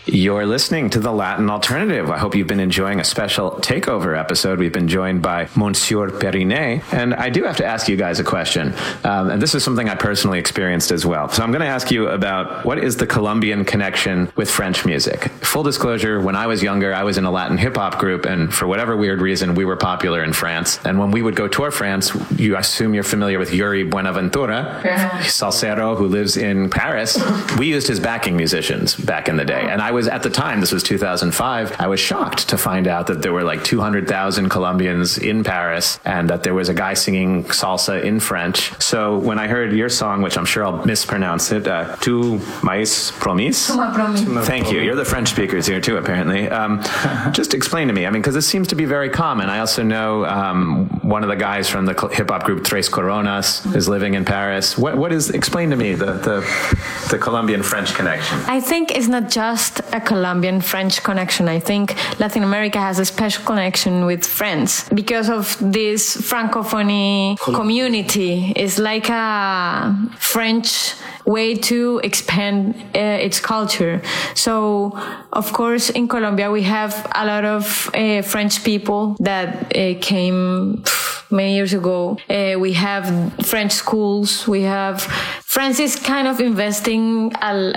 You're listening to The Latin Alternative. I hope you've been enjoying a special takeover episode. We've been joined by Monsieur Perinet, and I do have to ask you guys a question. And this is something I personally experienced as well. So I'm going to ask you about what is the Colombian connection with French music? Full disclosure, when I was younger, I was in a Latin hip-hop group, and for whatever weird reason, we were popular in France. And when we would go tour France, you assume you're familiar with Yuri Buenaventura, salsero who lives in Paris. We used his backing musicians back in the day. And I was, at the time, this was 2005, I was shocked to find out that there were like 200,000 Colombians in Paris and that there was a guy singing salsa in French. So when I heard your song, which I'm sure I'll mispronounce it, Tu m'as promis? Thank you. You're the French speakers here too, apparently. Just explain to me, I mean, because this seems to be very common. I also know one of the guys from the hip-hop group Tres Coronas is living in Paris. What is, explain to me the Colombian-French connection. I think it's not just a Colombian-French connection. I think Latin America has a special connection with France because of this Francophone community. It's like a French way to expand its culture. So, of course, in Colombia, we have a lot of French people that came many years ago. We have French schools. We have France is kind of investing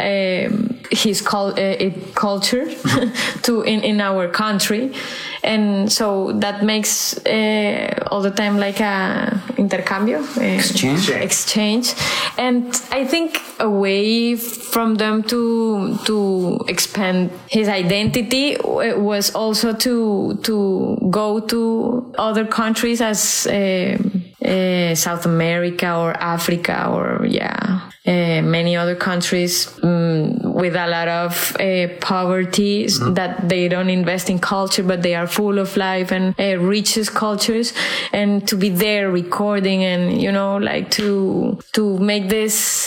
his culture to in our country, and so that makes all the time like a intercambio, exchange, and I think a way from them to expand his identity was also to go to other countries as South America or Africa or many other countries with a lot of poverty that they don't invest in culture, but they are full of life and richest cultures, and to be there recording and like to make this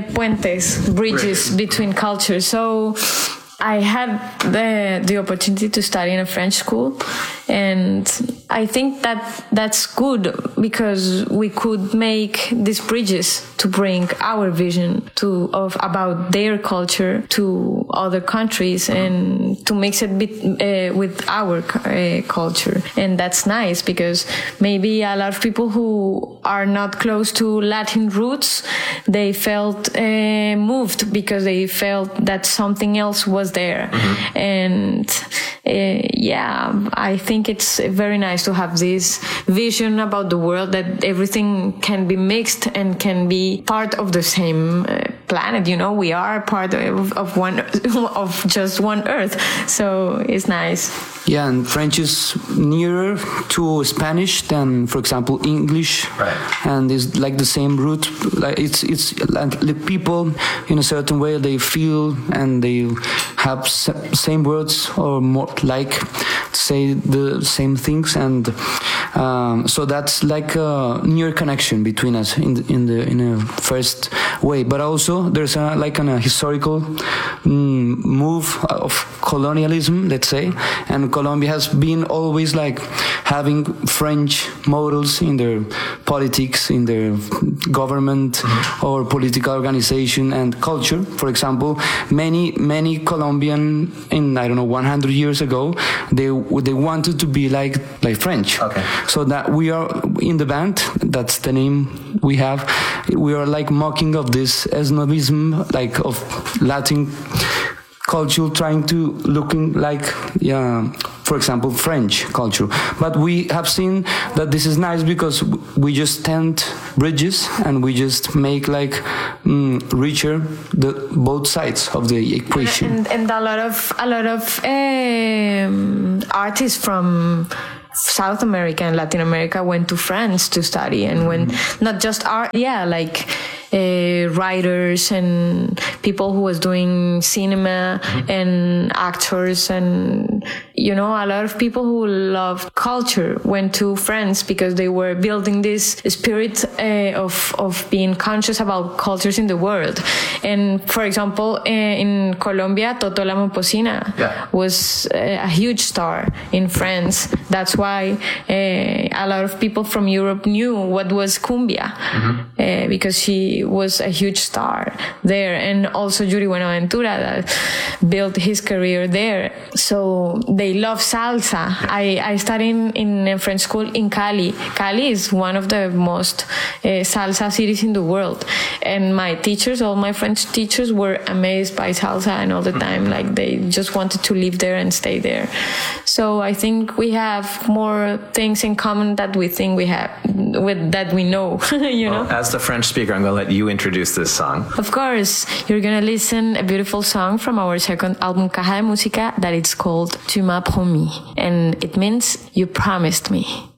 bridges between cultures. So I had the opportunity to study in a French school, and I think that's good because we could make these bridges to bring our vision about their culture to other countries and to mix it with our culture. And that's nice because maybe a lot of people who are not close to Latin roots, they felt moved because they felt that something else was there. Mm-hmm. And I think it's very nice to have this vision about the world that everything can be mixed and can be part of the same planet. We are part of one of just one Earth, so it's nice. Yeah, and French is nearer to Spanish than, for example, English, right? And it's like the same root. Like it's like people in a certain way they feel and they have same words or more like say the same things, and so that's like a near connection between us in a first way. But also there's a historical move of colonialism, let's say, and Colombia has been always like having French models in their politics, in their government or political organization and culture. For example, many Colombian in 100 years ago, they wanted to be like French. Okay. So that we are in the band, that's the name we have. We are like mocking of this snobism, like of Latin culture, trying to looking like, for example, French culture. But we have seen that this is nice because we just tend bridges and we just make like richer both sides of the equation. And a lot of artists from South America and Latin America went to France to study, and when not just art, like writers and people who was doing cinema and actors and And, you know, a lot of people who love culture went to France because they were building this spirit of being conscious about cultures in the world. And for example, in Colombia, Toto La Momposina was a huge star in France. That's why a lot of people from Europe knew what was cumbia, because she was a huge star there. And also Yuri Buenaventura that built his career there. So they love salsa. I studied in a French school in Cali. Cali is one of the most salsa cities in the world. And my teachers, all my French teachers, were amazed by salsa, and all the time, like, they just wanted to live there and stay there. So I think we have more things in common that we think we have, that we know, you know? Well, as the French speaker, I'm going to let you introduce this song. Of course, you're going to listen a beautiful song from our second album, Caja de Música, that it's called Tu m'as promis, and it means you promised me.